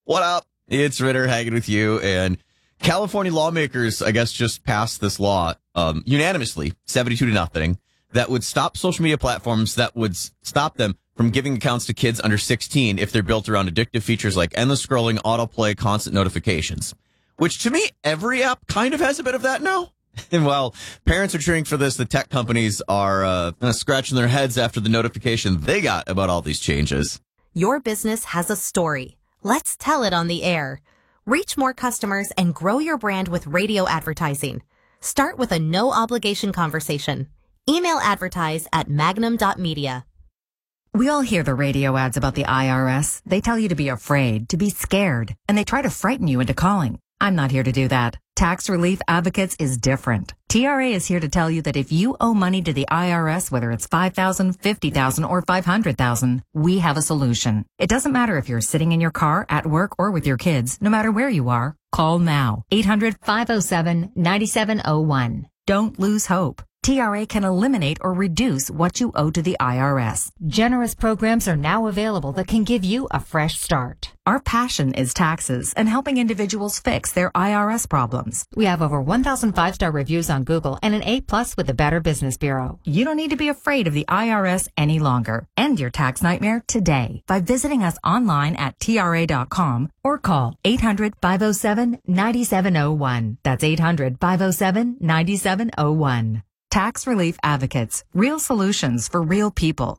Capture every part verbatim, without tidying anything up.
What up? It's Ritter hanging with you. And California lawmakers, I guess, just passed this law um, unanimously, seventy-two to nothing, that would stop social media platforms that would s- stop them from giving accounts to kids under sixteen if they're built around addictive features like endless scrolling, autoplay, constant notifications. Which, to me, every app kind of has a bit of that now. And while parents are cheering for this, the tech companies are uh, scratching their heads after the notification they got about all these changes. Your business has a story. Let's tell it on the air. Reach more customers and grow your brand with radio advertising. Start with a no-obligation conversation. Email advertise at magnum dot media. We all hear the radio ads about the I R S. They tell you to be afraid, to be scared, and they try to frighten you into calling. I'm not here to do that. Tax Relief Advocates is different. T R A is here to tell you that if you owe money to the I R S, whether it's five thousand dollars, fifty thousand dollars, or five hundred thousand dollars, we have a solution. It doesn't matter if you're sitting in your car, at work, or with your kids. No matter where you are, call now. eight hundred, five oh seven, nine seven oh one. Don't lose hope. T R A can eliminate or reduce what you owe to the I R S. Generous programs are now available that can give you a fresh start. Our passion is taxes and helping individuals fix their I R S problems. We have over one thousand five-star reviews on Google and an A plus with the Better Business Bureau. You don't need to be afraid of the I R S any longer. End your tax nightmare today by visiting us online at T R A dot com or call eight hundred, five oh seven, nine seven oh one. That's eight hundred, five oh seven, nine seven oh one. Tax Relief Advocates. Real solutions for real people.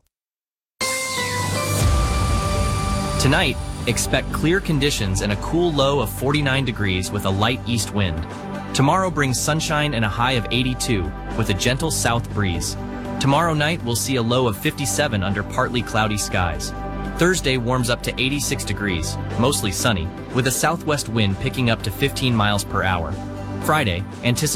Tonight, expect clear conditions and a cool low of forty-nine degrees with a light east wind. Tomorrow brings sunshine and a high of eighty-two with a gentle south breeze. Tomorrow night, we'll see a low of fifty-seven under partly cloudy skies. Thursday warms up to eighty-six degrees, mostly sunny, with a southwest wind picking up to fifteen miles per hour. Friday, anticipate